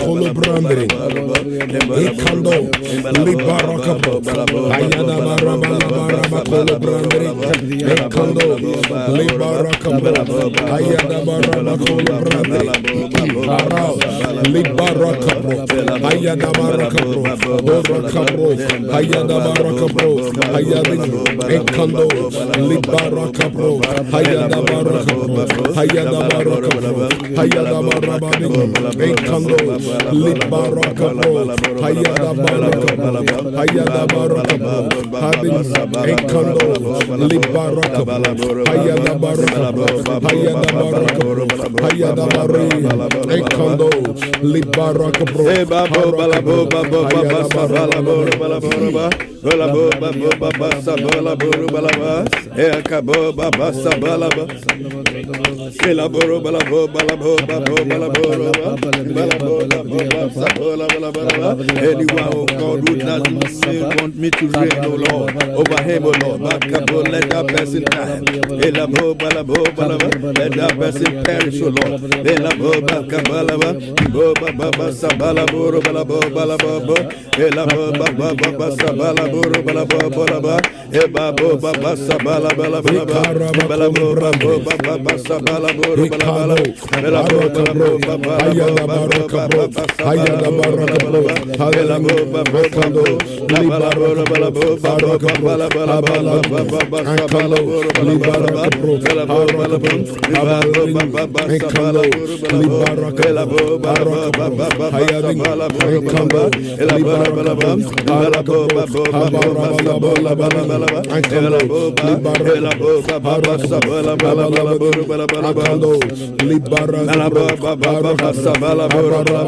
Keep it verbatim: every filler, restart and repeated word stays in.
Kolo Brandre, Ekando, Libarakabo, Ayada Baraba Baraba Kolo Brandre, Ekando, Libarakabo, Ayada Baraba Kolo Brandre, Barao, Libarakabo, Ayada Barakabo, Borakabo, Ayada Barakabo, Ayada Ekando, Libarakabo, Ayada Barakabo, Ayada Barakabo, Ayada Barabani, Ekando, Libarakabo, Ayada Barakabo, Ayada Barakabo, Hadis, Ekando, Libarakabo, Ayada Barakabo, Ayada Barakabo, Ayada Bari, Ekando, Libarakabo, Babo Balabo Babo Baba Sabalabo Balabo Balabo Babo Baba Sabalabo Balaba Ekabo Baba Sabalaba Elaboro Balabo Balabo Babo Balabo Balabo Balabo anyone oh God who doesn't say, want me to reign, oh Lord, over him, oh Lord, Bakabo, let that person die. Elabo Balabo Balaba, let that person perish, oh Lord. Elabo Bakabalaba, Boba Baba Sabalabo Balabo Balabo, Elabo Baba Baba Sabalabo Balabo Balaba, Ebabo Baba Sabala Balaba, Balabo Baba Baba Sabalabo Balaba, Elabo Baba Ayada Barakabo, Ayada Barakabo, Elabo Baba Kando, Libarabo Balabo Balabo Balabo Balabo Sabalabo Libarabo Balabo Balabo Baba Sabala Elabo Baba Baba Ayada Balabo Elabo Balabo Balabo Baba Sabala